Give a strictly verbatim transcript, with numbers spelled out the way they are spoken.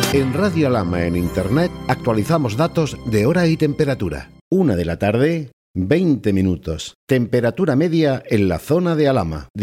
En Radio Alhama en Internet actualizamos datos de hora y temperatura. Una de la tarde, veinte minutos. Temperatura media en la zona de Alhama.